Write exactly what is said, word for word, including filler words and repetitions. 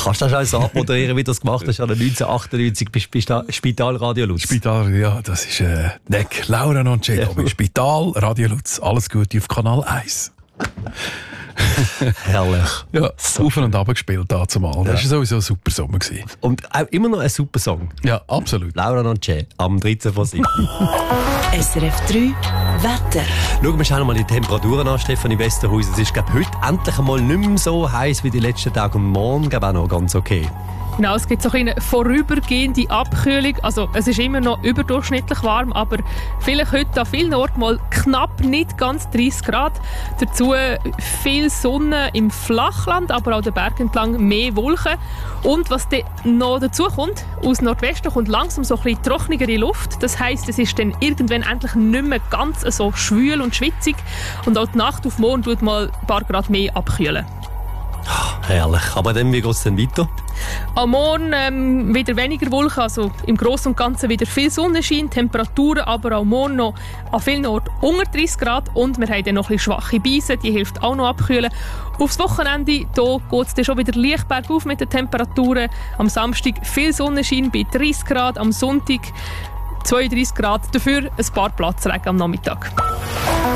Kannst du das also abmoderieren, wie du das gemacht hast, neunzehnhundertachtundneunzig bei Spita- Spital Radio Lutz? Spital, ja, das ist äh, Neck, Laura Noncello ja. bei Spital Radio Lutz. Alles Gute auf Kanal eins. Herrlich. Ja, so auf und ab gespielt da zumal. Das war ja. sowieso ein super Sommer gewesen. Und auch immer noch ein super Song. Ja, absolut. Laura Noncello am dreizehn von sieben. S R F drei Wetter. Schauen wir schnell mal die Temperaturen an, Stefanie Westerhuis. Es ist, glaube ich, heute endlich einmal nicht mehr so heiß wie die letzten Tage und morgen, glaube ich, auch noch ganz okay. Genau, es gibt so eine vorübergehende Abkühlung. Also es ist immer noch überdurchschnittlich warm, aber vielleicht heute an vielen Orten mal knapp nicht ganz dreißig Grad. Dazu viel Sonne im Flachland, aber auch den Berg entlang mehr Wolken. Und was dann noch dazu kommt, aus Nordwesten kommt langsam so ein bisschen trockenere Luft. Das heisst, es ist dann irgendwann endlich nicht mehr ganz so schwül und schwitzig. Und auch die Nacht auf morgen tut mal ein paar Grad mehr abkühlen. Herrlich. Aber dann, wie geht es denn weiter? Am Morgen ähm, wieder weniger Wolken, also im Großen und Ganzen wieder viel Sonnenschein, Temperaturen aber auch morgen noch an vielen Orten unter dreißig Grad und wir haben dann noch ein bisschen schwache Beise, die hilft auch noch abkühlen. Aufs Wochenende da geht es dann schon wieder leicht bergauf mit den Temperaturen. Am Samstag viel Sonnenschein bei dreißig Grad, am Sonntag zweiunddreißig Grad, dafür ein paar Platzregen am Nachmittag.